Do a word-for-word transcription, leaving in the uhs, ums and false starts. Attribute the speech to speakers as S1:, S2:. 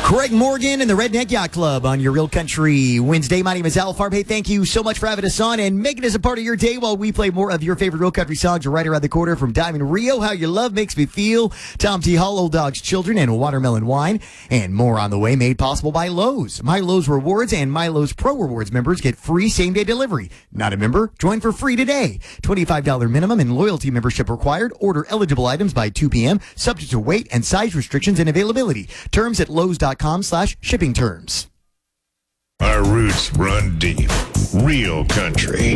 S1: Craig Morgan and the Redneck Yacht Club on your Real Country Wednesday. My name is Al Farb. Hey, thank you so much for having us on and making us a part of your day while we play more of your favorite Real Country songs right around the corner from Diamond Rio, How Your Love Makes Me Feel, Tom T. Hall, Old Dog's Children, and Watermelon Wine, and more on the way, made possible by Lowe's. My Lowe's Rewards and My Lowe's Pro Rewards members get free same-day delivery. Not a member? Join for free today. twenty-five dollars minimum and loyalty membership required. Order eligible items by two p.m., subject to weight and size restrictions and availability. Terms at Lowe's.com slash shipping terms.
S2: Our roots run deep. Real Country.